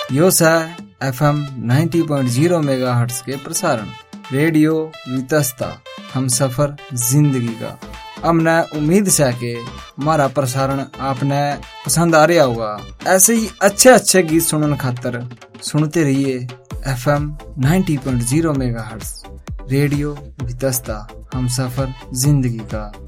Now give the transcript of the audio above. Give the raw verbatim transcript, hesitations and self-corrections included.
यो सा F M ninety point zero megahertz के प्रसारण रेडियो वितस्ता हम सफर जिंदगी का। हमने उम्मीद है कि हमारा प्रसारण आपने पसंद आ रहा होगा। ऐसे ही अच्छे अच्छे गीत सुनने खातर सुनते रहिए F M ninety point zero megahertz radio Vitasta हम सफर जिंदगी का।